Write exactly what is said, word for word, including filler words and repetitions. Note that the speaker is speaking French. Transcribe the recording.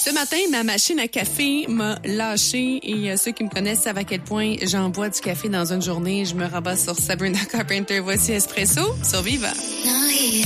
Ce matin, ma machine à café m'a lâché et euh, ceux qui me connaissent savent à quel point j'en bois du café dans une journée. Je me rabats sur Sabrina Carpenter. Voici Espresso sur Viva.